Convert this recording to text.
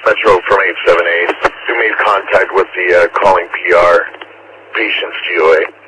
Metro from 878. We made contact with the calling PR patient's GOA.